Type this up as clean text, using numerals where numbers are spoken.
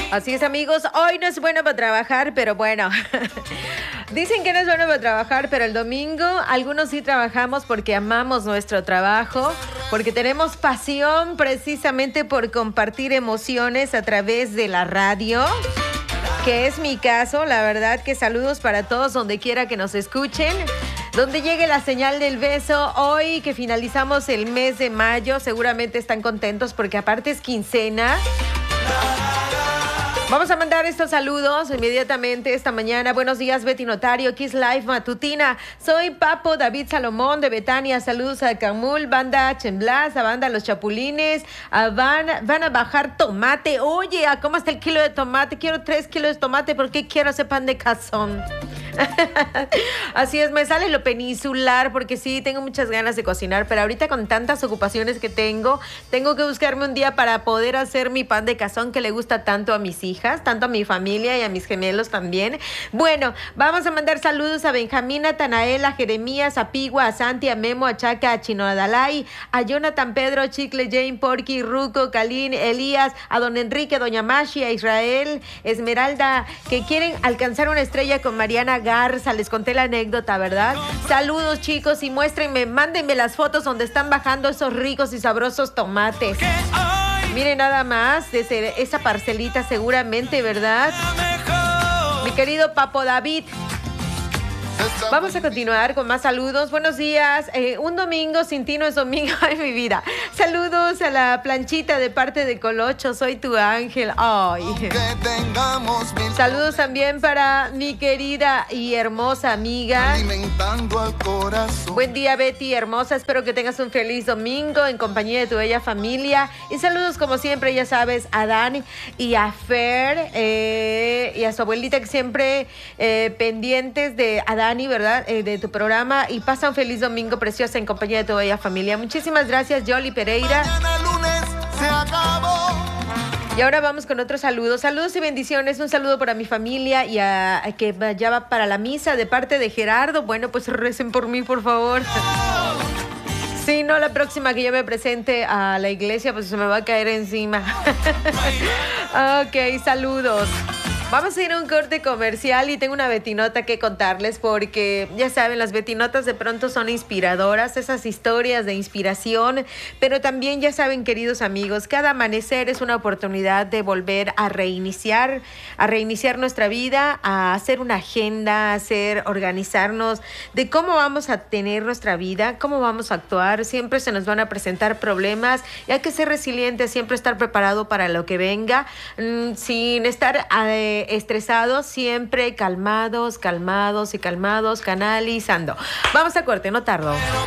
Así es, amigos, hoy no es bueno para trabajar, pero bueno, dicen que no es bueno para trabajar, pero el domingo algunos sí trabajamos porque amamos nuestro trabajo, porque tenemos pasión precisamente por compartir emociones a través de la radio, que es mi caso. La verdad que saludos para todos donde quiera que nos escuchen. Donde llegue la señal del beso, hoy que finalizamos el mes de mayo, seguramente están contentos porque aparte es quincena. Vamos a mandar estos saludos inmediatamente esta mañana. Buenos días, Betty Notario, Kiss Live Matutina. Soy Papo David Salomón de Betania. Saludos a Camul, banda Chemblas, a banda Los Chapulines. Van a bajar tomate. Oye, ¿a cómo está el kilo de tomate? Quiero 3 kilos de tomate porque quiero ese pan de cazón. Así es, me sale lo peninsular porque sí, tengo muchas ganas de cocinar, pero ahorita con tantas ocupaciones que tengo que buscarme un día para poder hacer mi pan de cazón que le gusta tanto a mis hijas, tanto a mi familia y a mis gemelos también. Bueno, vamos a mandar saludos a Benjamín, a Tanael, a Jeremías, a Pigua, a Santi, a Memo, a Chaca, a Chino Adalay, a Jonathan, Pedro, Chicle, Jane, Porky, Ruco, Calín, Elías, a don Enrique, a doña Mashi, a Israel, Esmeralda, que quieren alcanzar una estrella con Mariana Garza. Les conté la anécdota, ¿verdad? Saludos, chicos, y muéstrenme, mándenme las fotos donde están bajando esos ricos y sabrosos tomates. Miren nada más, desde esa parcelita seguramente, ¿verdad? Mi querido Papo David. Vamos a continuar con más saludos. Buenos días. Un domingo sin ti no es domingo en mi vida. Saludos a la planchita de parte de Colocho. Soy tu ángel. Ay. Saludos también para mi querida y hermosa amiga. Buen día, Betty, hermosa. Espero que tengas un feliz domingo en compañía de tu bella familia. Y saludos, como siempre, ya sabes, a Dani y a Fer y a su abuelita, que siempre pendientes de Dani, ¿verdad? De tu programa, y pasa un feliz domingo preciosa en compañía de tu bella familia. Muchísimas gracias, Yoli Pereira. Lunes se acabó. Y ahora vamos con otros saludos. Saludos y bendiciones. Un saludo para mi familia y a que ya va para la misa de parte de Gerardo. Bueno, pues recen por mí, por favor. Sí, no, la próxima que yo me presente a la iglesia, pues se me va a caer encima. Ok, saludos. Vamos a ir a un corte comercial y tengo una betinota que contarles porque ya saben, las betinotas de pronto son inspiradoras, esas historias de inspiración, pero también ya saben, queridos amigos, cada amanecer es una oportunidad de volver a reiniciar nuestra vida, a hacer una agenda, organizarnos de cómo vamos a tener nuestra vida, cómo vamos a actuar. Siempre se nos van a presentar problemas y hay que ser resilientes, siempre estar preparado para lo que venga, sin estar estresados, siempre calmados, canalizando. Vamos a corte, no tardo.